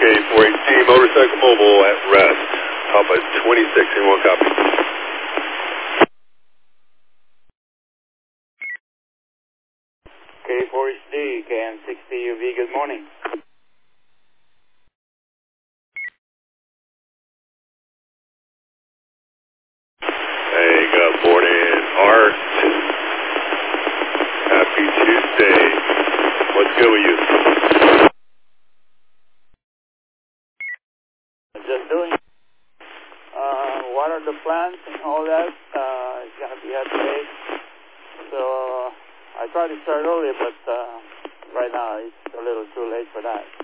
K4HD, motorcycle mobile at rest. Papa 26, anyone copy? K4HD, KM60UV, good morning. Hey, good morning, Art. Happy Tuesday. What's good with you? Just doing water the plants and all that. It's going to be hot today. So I tried to start early, but right now it's a little too late for that.